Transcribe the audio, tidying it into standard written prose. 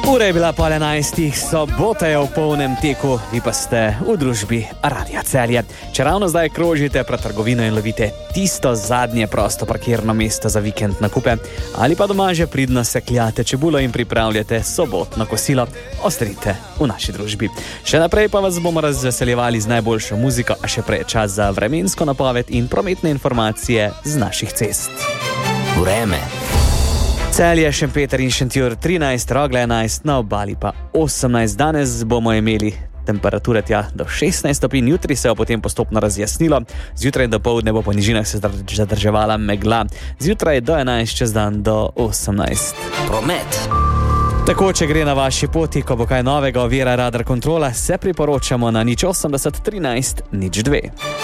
Ura je bila pol 11, sobota je v polnem teku, vi pa ste v družbi Radia Celje. Če ravno zdaj krožite pred trgovino in lovite tisto zadnje prosto parkirno mesto za vikend nakupe, ali pa doma že pridno sekljate čebulo in pripravljate sobotno kosilo, ostanite v naši družbi. Še naprej pa vas bomo razveseljevali z najboljšo muziko, a še prej je čas za vremensko napoved in prometne informacije z naših cest. Vreme. Celje, Šempeter in Šentjur 13, Rogle 11, na obali pa 18. Danes bomo imeli temperature tja do 16 stopinj, jutri se bo potem postopno razjasnilo, zjutraj do poldne bo po nižinah se zadrževala megla, zjutraj do 11, čez dan do 18. Promet. Tako, če gre na vaši poti, ko bo kaj novega ovira radar kontrola, se priporočamo na 080 13 02.